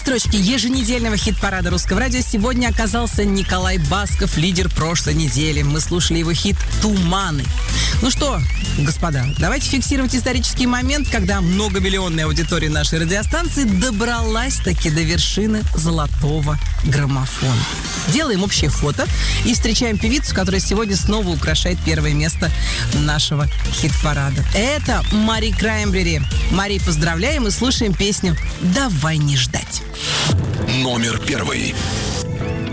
строчке еженедельного хит-парада Русского радио сегодня оказался Николай Басков, лидер прошлой недели. Мы слушали его хит «Туманы». Ну что, господа, давайте фиксировать исторический момент, когда многомиллионная аудитория нашей радиостанции добралась-таки до вершины золотого граммофона. Делаем общее фото и встречаем певицу, которая сегодня снова украшает первое место нашего хит-парада. Это Мари Краймбрери. Мари, поздравляем и слушаем песню «Давай не ждать». Номер 1.